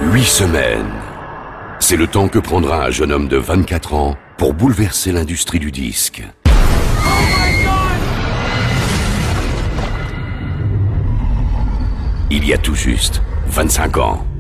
8 semaines. C'est le temps que prendra un jeune homme de 24 ans pour bouleverser l'industrie du disque. Il y a tout juste 25 ans.